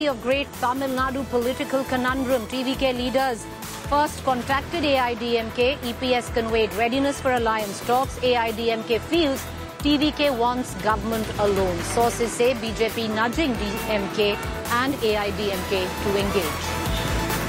Of great Tamil Nadu political conundrum, TVK leaders first contacted AIDMK, EPS conveyed readiness for alliance talks, AIDMK feels TVK wants government alone. Sources say BJP nudging DMK and AIDMK to engage.